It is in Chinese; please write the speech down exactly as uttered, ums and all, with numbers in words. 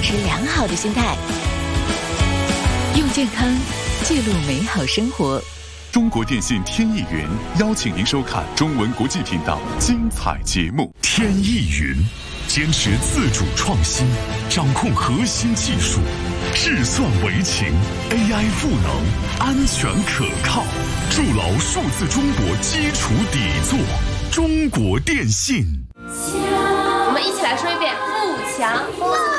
持良好的心态，用健康记录美好生活。 中国电信天翼云邀请您收看中文国际频道精彩节目。 天翼云坚持自主创新，掌控核心技术，智算为情 ，A I 赋能，安全可靠，筑牢数字中国基础底座。中国电信。 我们一起来说一遍：富强。